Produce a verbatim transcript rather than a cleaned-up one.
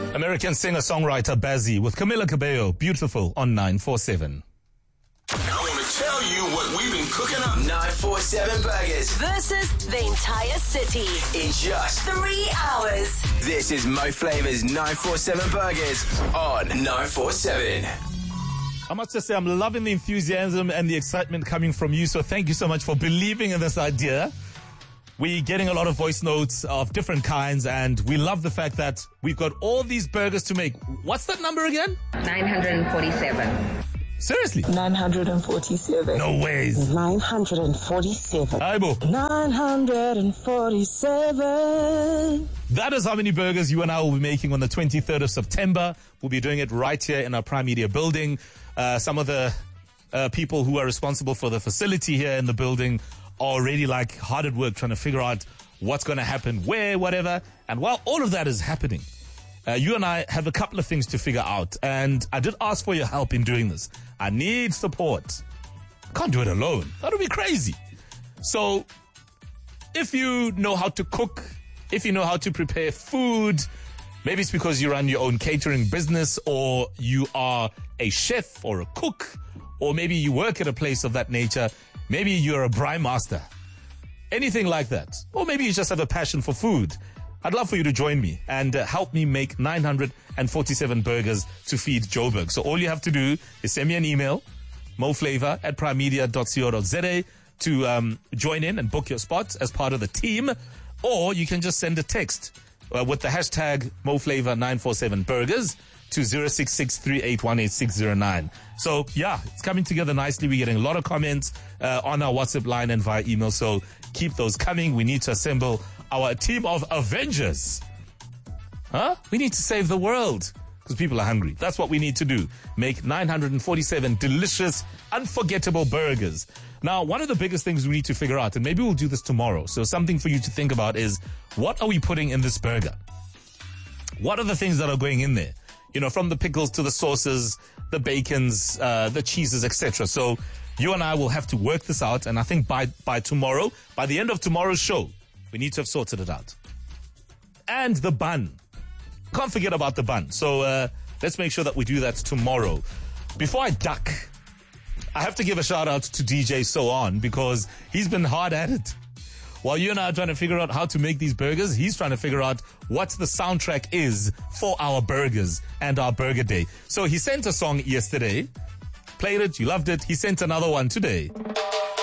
American singer-songwriter Bazzi with Camila Cabello, Beautiful on nine forty-seven. I want to tell you what we've been cooking up. nine forty-seven Burgers versus the entire city in just three hours. This is Mo Flava's nine forty-seven Burgers on nine forty-seven. I must just say I'm loving the enthusiasm and the excitement coming from you, so thank you so much for believing in this idea. We're getting a lot of voice notes of different kinds, and we love the fact that we've got all these burgers to make. What's that number again? nine hundred forty-seven. Seriously? nine hundred forty-seven. No ways. nine hundred forty-seven. Aibo. nine hundred forty-seven. That is how many burgers you and I will be making on the twenty-third of September. We'll be doing it right here in our Prime Media building. Uh, some of the uh, people who are responsible for the facility here in the building are already like hard at work trying to figure out what's going to happen, where, whatever. And while all of that is happening, uh, you and I have a couple of things to figure out. And I did ask for your help in doing this. I need support. Can't do it alone. That would be crazy. So if you know how to cook, if you know how to prepare food, maybe it's because you run your own catering business, or you are a chef or a cook, or maybe you work at a place of that nature. Maybe you're a braai master, anything like that. Or maybe you just have a passion for food. I'd love for you to join me and uh, help me make nine hundred forty-seven burgers to feed Joburg. So all you have to do is send me an email, moflavor at primemedia dot co dot za, to um, join in and book your spot as part of the team. Or you can just send a text uh, with the hashtag moflavor nine forty-seven burgers to zero six six three eight one eight six zero nine. So, yeah, it's coming together nicely. We're getting a lot of comments uh, on our WhatsApp line and via email, so keep those coming. We need to assemble our team of Avengers. Huh? We need to save the world because people are hungry. That's what we need to do. Make nine hundred forty-seven delicious, unforgettable burgers. Now, one of the biggest things we need to figure out, and maybe we'll do this tomorrow, so something for you to think about is, what are we putting in this burger? What are the things that are going in there? You know, from the pickles to the sauces, the bacons, uh, the cheeses, et cetera. So you and I will have to work this out. And I think by, by tomorrow, by the end of tomorrow's show, we need to have sorted it out. And the bun. Can't forget about the bun. So uh, let's make sure that we do that tomorrow. Before I duck, I have to give a shout out to D J So On, because he's been hard at it. While you and I are trying to figure out how to make these burgers, he's trying to figure out what the soundtrack is for our burgers and our burger day. So he sent a song yesterday, played it, you loved it. He sent another one today.